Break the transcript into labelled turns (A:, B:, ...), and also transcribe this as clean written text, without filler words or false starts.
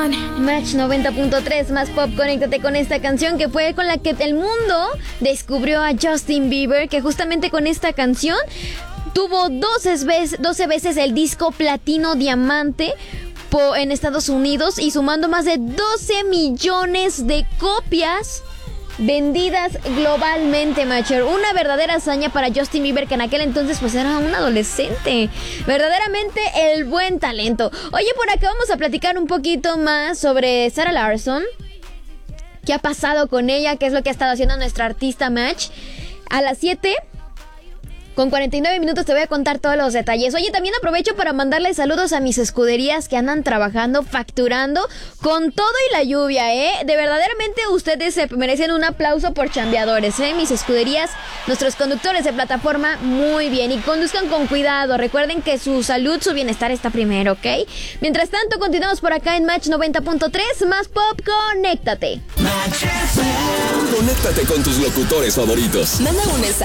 A: Match 90.3 más pop, conéctate con esta canción que fue con la que el mundo descubrió a Justin Bieber, que justamente con esta canción tuvo 12 veces el disco platino diamante en Estados Unidos y sumando más de 12 millones de copias vendidas globalmente, Matcher. Una verdadera hazaña para Justin Bieber, que en aquel entonces pues era un adolescente. Verdaderamente el buen talento. Oye, por acá vamos a platicar un poquito más sobre Sarah Larsson. ¿Qué ha pasado con ella? ¿Qué es lo que ha estado haciendo nuestra artista, Match? A las 7:49 te voy a contar todos los detalles. Oye, también aprovecho para mandarle saludos a mis escuderías que andan trabajando, facturando con todo y la lluvia, De verdaderamente ustedes se merecen un aplauso por chambeadores, Mis escuderías, nuestros conductores de plataforma, muy bien. Y conduzcan con cuidado. Recuerden que su salud, su bienestar está primero, ¿ok? Mientras tanto, continuamos por acá en Match 90.3. Más pop, conéctate.
B: Conéctate con tus locutores favoritos.
C: Manda un mensaje